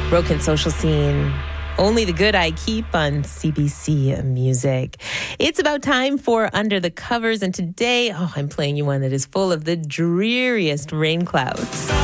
Broken Social Scene. Only the Good I Keep on CBC Music. It's about time for Under the Covers, and today, I'm playing you one that is full of the dreariest rain clouds.